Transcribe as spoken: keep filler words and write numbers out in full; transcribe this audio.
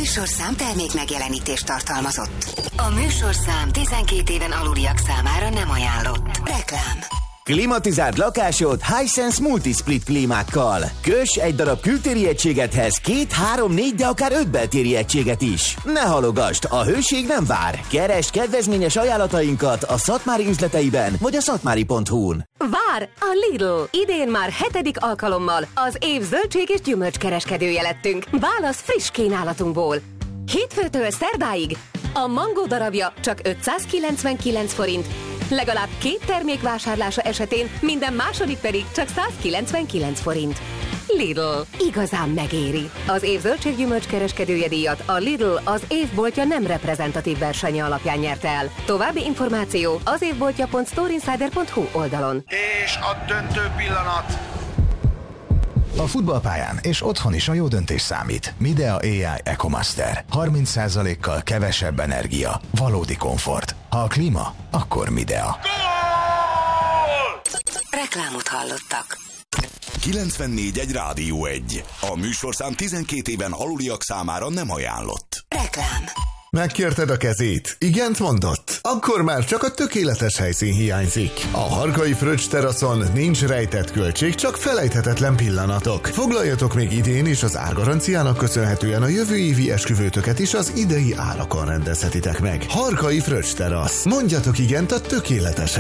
műsorszám termék megjelenítést tartalmazott. A műsorszám tizenkét éven aluliak számára nem ajánlott. Reklám. Klimatizált lakásod Hisense Multisplit klímákkal. Köss egy darab kültéri egységethez két, három, négy, de akár öt beltéri egységet is. Ne halogasd, a hőség nem vár. Keresd kedvezményes ajánlatainkat a Szatmári üzleteiben vagy a szatmári pont hu-n. Vár a Lidl! Idén már hetedik alkalommal az év zöldség és gyümölcs kereskedője lettünk. Válasz friss kínálatunkból. Hétfőtől szerdáig a mangó darabja csak ötszázkilencvenkilenc forint, legalább két termék vásárlása esetén minden második pedig csak százkilencvenkilenc forint. Lidl. Igazán megéri. Az év zöldséggyümölcs kereskedője díjat a Lidl az évboltja nem reprezentatív versenye alapján nyerte el. További információ az évboltja pont storeinsider pont hu oldalon. És a döntő pillanat. A futballpályán és otthon is a jó döntés számít. Midea á i EcoMaster. harminc százalékkal kevesebb energia. Valódi komfort. Ha a klíma, akkor Midea. Reklámot hallottak. kilencvennégy egy Rádió egy. A műsorszám tizenkét éven aluliak számára nem ajánlott. Reklám. Megkérted a kezét? Igent mondott? Akkor már csak a tökéletes helyszín hiányzik. A Harkai Fröccs teraszon nincs rejtett költség, csak felejthetetlen pillanatok. Foglaljatok még idén is az árgaranciának köszönhetően a jövő évi esküvőtöket is az idei árakon rendezhetitek meg. Harkai Fröccs terasz. Mondjatok igent a tökéletes